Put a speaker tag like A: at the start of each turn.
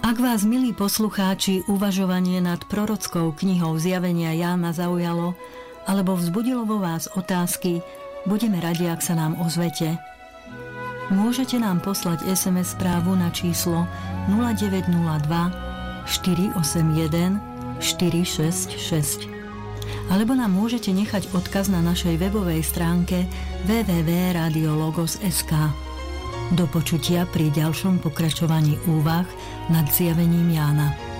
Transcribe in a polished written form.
A: Ak vás, milí poslucháči, uvažovanie nad prorockou knihou Zjavenia Jána zaujalo alebo vzbudilo vo vás otázky, budeme radi, ak sa nám ozvete. Môžete nám poslať SMS správu na číslo 0902 481 466 alebo nám môžete nechať odkaz na našej webovej stránke www.radiologos.sk. Do počutia pri ďalšom pokračovaní úvah nad Zjavením Jána.